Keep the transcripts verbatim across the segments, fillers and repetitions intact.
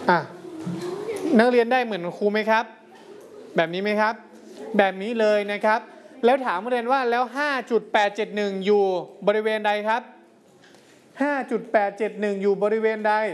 อ่ะนักเรียนได้เหมือนครูไหมครับแบบนี้ไหมครับแบบนี้เลยนะครับแล้วถามนักเรียนว่าแล้ว ห้าจุดแปดเจ็ดหนึ่ง อยู่บริเวณใดครับ ห้าจุดแปดเจ็ดหนึ่ง อยู่บริเวณใด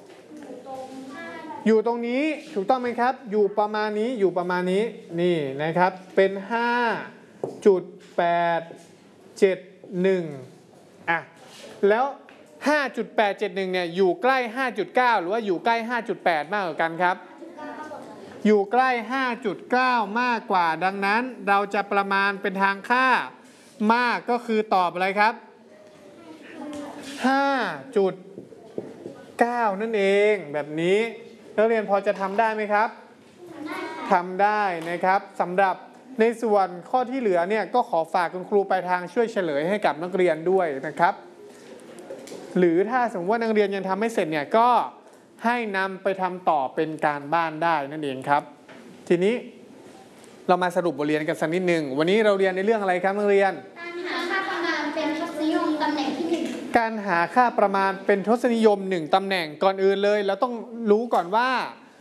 อยู่ตรงนี้ถูกต้องไหมครับอยู่ประมาณนี้อยู่ประมาณนี้นี่นะครับเป็น ห้าจุดแปดเจ็ดหนึ่ง อ่ะแล้ว ห้าจุดแปดเจ็ดหนึ่ง เนี่ยอยู่ใกล้ ห้าจุดเก้า หรือว่าอยู่ใกล้ ห้าจุดแปด มากกว่ากันครับอยู่ใกล้ ห้าจุดเก้า มากกว่าดังนั้นเราจะประมาณเป็นทางค่ามากก็คือตอบอะไรครับ ห้าจุดเก้า นั่นเองแบบนี้นักเรียนพอจะทำได้ไหมครับทำได้นะครับสำหรับในส่วนข้อที่เหลือเนี่ยก็ขอฝากคุณครูไปทางช่วยเฉลยให้กับนักเรียนด้วยนะครับหรือถ้าสมมติว่านักเรียนยังทำไม่เสร็จเนี่ยก็ให้นำไปทำต่อเป็นการบ้านได้นั่นเองครับทีนี้เรามาสรุปบทเรียนกันสักนิดหนึ่งวันนี้เราเรียนในเรื่องอะไรครับนักเรียนการหาค่าประมาณเป็นทศนิยมตำแหน่งที่หนึ่งการหาค่าประมาณเป็นทศนิยมหนึ่งตำแหน่งก่อนอื่นเลยเราต้องรู้ก่อนว่า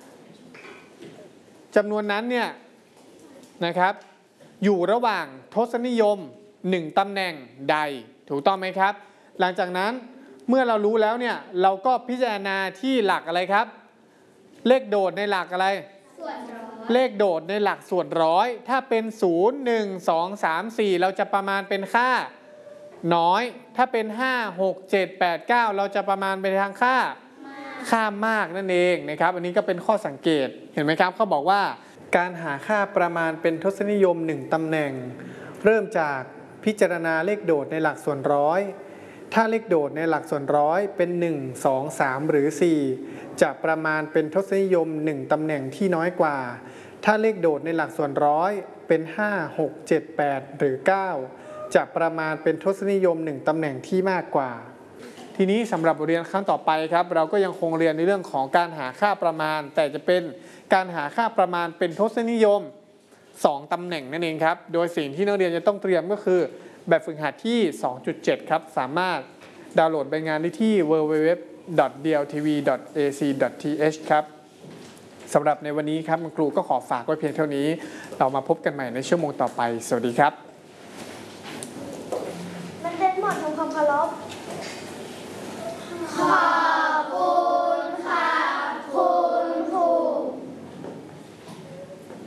จำนวนนั้นเนี่ยนะครับอยู่ระหว่างทศนิยมหนึ่งตำแหน่งใดถูกต้องไหมครับหลังจากนั้นเมื่อเรารู้แล้วเนี่ยเราก็พิจารณาที่หลักอะไรครับเลขโดดในหลักอะไรส่วนร้อยเลขโดดในหลักส่วนร้อยถ้าเป็นศูนย์ หนึ่ง สอง สาม สี่เราจะประมาณเป็นค่าน้อยถ้าเป็นห้า หก เจ็ด แปด เก้าเราจะประมาณเป็นทางค่าค่ามากนั่นเองนะครับอันนี้ก็เป็นข้อสังเกตเห็นไหมครับเขาบอกว่าการหาค่าประมาณเป็นทศนิยมหนึ่งตำแหน่งเริ่มจากพิจารณาเลขโดดในหลักส่วนร้อยถ้าเลขโดดในหลักส่วนร้อยเป็นหนึ่ง สอง สามหรือสี่จะประมาณเป็นทศนิยมหนึ่งตำแหน่งที่น้อยกว่าถ้าเลขโดดในหลักส่วนร้อยเป็นห้า หก เจ็ด แปดหรือเก้าจะประมาณเป็นทศนิยมหนึ่งตำแหน่งที่มากกว่าทีนี้สำหรับบทเรียนครั้งต่อไปครับเราก็ยังคงเรียนในเรื่องของการหาค่าประมาณแต่จะเป็นการหาค่าประมาณเป็นทศนิยมสองตำแหน่งนั่นเองครับโดยสิ่งที่นักเรียนจะต้องเตรียมก็คือแบบฝึกหัดที่ สองจุดเจ็ด ครับสามารถดาวน์โหลดใบงานได้ที่ ดับเบิลยู ดับเบิลยู ดับเบิลยู ดอท ดี แอล ที วี ดอท เอ ซี ดอท ที เอช ครับสำหรับในวันนี้ครับคุณครูก็ขอฝากไว้เพียงเท่านี้เรามาพบกันใหม่ในชั่วโมงต่อไปสวัสดีครับมันเป็นหมดทำความเคารพขอ